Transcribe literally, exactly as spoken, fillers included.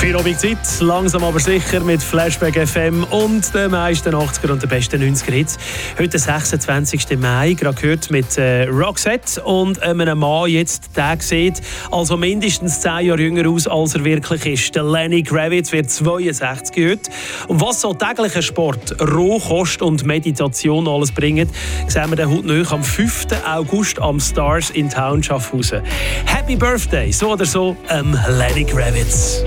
Feierabend Zeit, langsam aber sicher mit Flashback F M und den meisten achtziger und den besten neunziger Hits. Heute sechsundzwanzigsten Mai, gerade gehört mit äh, Roxette und einem Mann jetzt, der sieht also mindestens zehn Jahre jünger aus, als er wirklich ist. Der Lenny Kravitz wird zweiundsechzig heute. Und was so täglicher Sport, Rohkost und Meditation alles bringen, sehen wir dann heute noch am fünften August am Stars in Town Schaffhausen. Happy Birthday, so oder so, ähm, Lenny Kravitz.